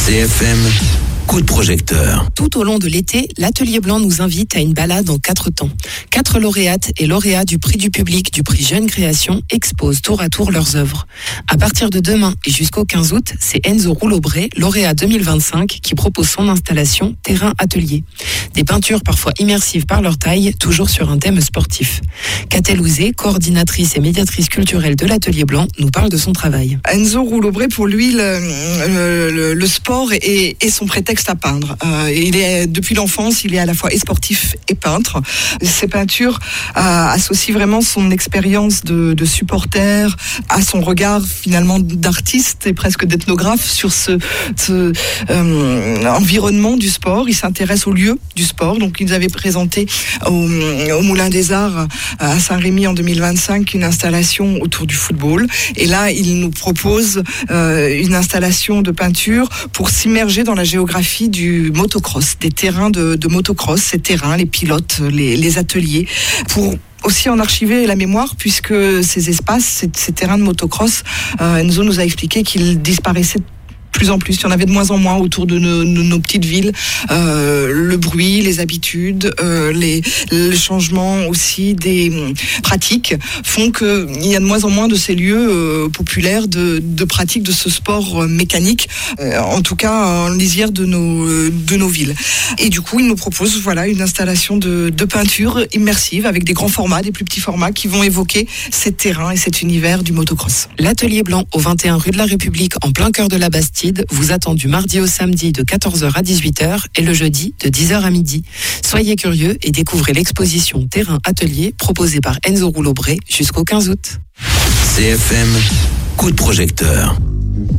CFM, coup de projecteur. Tout au long de l'été, l'Atelier Blanc nous invite à une balade en 4 temps. 4 lauréates et lauréats du prix du public du prix Jeune Création exposent tour à tour leurs œuvres. À partir de demain et jusqu'au 15 août, c'est Enzo Roulobré, lauréat 2025, qui propose son installation Terrain Atelier. Des peintures parfois immersives par leur taille, toujours sur un thème sportif. Catel Ouzé, coordinatrice et médiatrice culturelle de l'Atelier Blanc, nous parle de son travail. Enzo Roulobré, pour lui, le sport est son prétexte à peindre. Depuis l'enfance, il est à la fois sportif et peintre. Ses peintures associent vraiment son expérience de supporter à son regard finalement d'artiste et presque d'ethnographe sur ce environnement du sport. Il s'intéresse au lieu du sport. Donc, ils avaient présenté au Moulin des Arts à Saint-Rémy en 2025 une installation autour du football. Et là, il nous propose une installation de peinture pour s'immerger dans la géographie du motocross, des terrains de motocross, ces terrains, les pilotes, les ateliers, pour aussi en archiver la mémoire, puisque ces espaces, ces terrains de motocross, Enzo nous a expliqué qu'ils disparaissaient plus en plus, il y en avait de moins en moins autour de nos petites villes. Le bruit, les habitudes, le changement aussi des pratiques font qu'il y a de moins en moins de ces lieux populaires de pratique de ce sport mécanique, en tout cas en lisière de nos villes. Et du coup, il nous propose une installation de peinture immersive avec des grands formats, des plus petits formats qui vont évoquer ces terrains et cet univers du motocross. L'Atelier Blanc au 21 rue de la République en plein cœur de la Bastide vous attend du mardi au samedi de 14h à 18h et le jeudi de 10h à midi. Soyez curieux et découvrez l'exposition Terrain Atelier proposée par Enzo Roulobré jusqu'au 15 août. CFM, coup de projecteur.